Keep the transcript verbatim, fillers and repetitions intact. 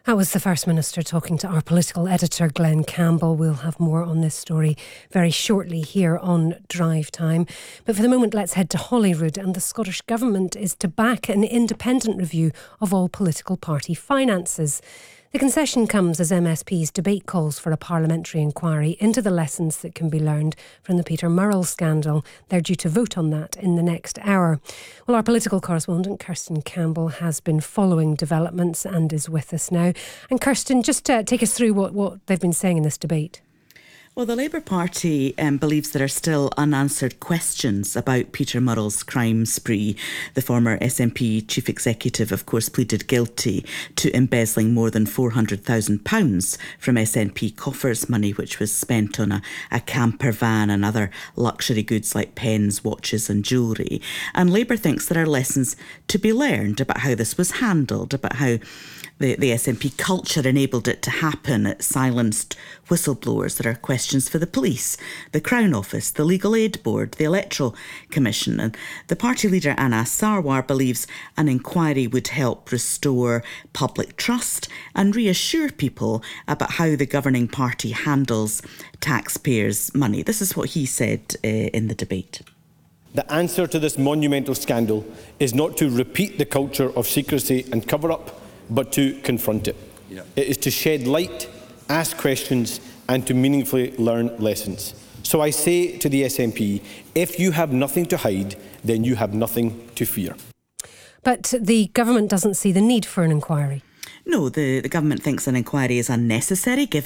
That was the First Minister talking to our political editor, Glenn Campbell. We'll have more on this story very shortly here on Drive Time. But for the moment, let's head to Holyrood. And the Scottish Government is to back an independent review of all political party finances. The concession comes as M S P's debate calls for a parliamentary inquiry into the lessons that can be learned from the Peter Murrell scandal. They're due to vote on that in the next hour. Well, our political correspondent, Kirsten Campbell, has been following developments and is with us now. And Kirsten, just uh, take us through what, what they've been saying in this debate. Well, the Labour Party um, believes there are still unanswered questions about Peter Murrell's crime spree. The former S N P chief executive, of course, pleaded guilty to embezzling more than four hundred thousand pounds from S N P coffers, money which was spent on a, a camper van and other luxury goods like pens, watches and jewellery. And Labour thinks there are lessons to be learned about how this was handled, about how the, the S N P culture enabled it to happen. It silenced whistleblowers. There are questions for the police, the Crown Office, the Legal Aid Board, the Electoral Commission. And the party leader, Anas Sarwar, believes an inquiry would help restore public trust and reassure people about how the governing party handles taxpayers' money. This is what he said uh, in the debate. The answer to this monumental scandal is not to repeat the culture of secrecy and cover-up, but to confront it. Yeah. It is to shed light, ask questions and to meaningfully learn lessons. So I say to the S N P, if you have nothing to hide, then you have nothing to fear. But the government doesn't see the need for an inquiry. No, the, the government thinks an inquiry is unnecessary given